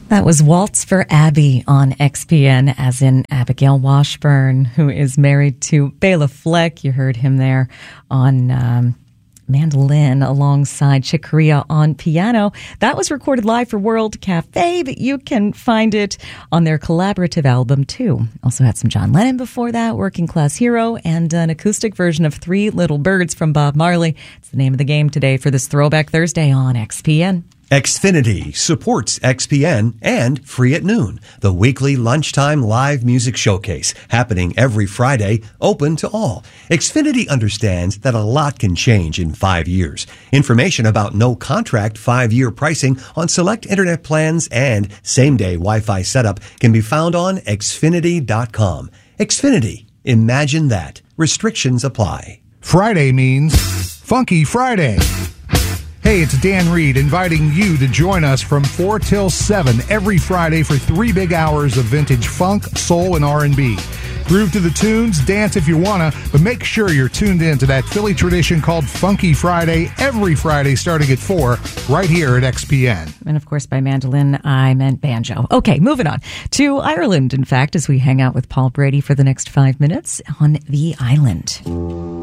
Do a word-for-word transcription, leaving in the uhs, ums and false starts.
That was Waltz for Abby on X P N, as in Abigail Washburn, who is married to Bela Fleck. You heard him there on um, mandolin alongside Chick Corea on piano. That was recorded live for World Cafe, but you can find it on their collaborative album, too. Also had some John Lennon before that, Working Class Hero, and an acoustic version of Three Little Birds from Bob Marley. It's the name of the game today for this Throwback Thursday on X P N. Xfinity supports X P N and Free at Noon, the weekly lunchtime live music showcase happening every Friday, open to all. Xfinity understands that a lot can change in five years. Information about no contract five-year pricing on select internet plans and same-day Wi-Fi setup can be found on Xfinity dot com. Xfinity. Imagine that. Restrictions apply. Friday means Funky Friday. Hey, it's Dan Reed inviting you to join us from four till seven every Friday for three big hours of vintage funk, soul, and R and B. Groove to the tunes, dance if you wanna, but make sure you're tuned in to that Philly tradition called Funky Friday every Friday starting at four right here at X P N. And of course, by mandolin, I meant banjo. Okay, moving on to Ireland, in fact, as we hang out with Paul Brady for the next five minutes on the island.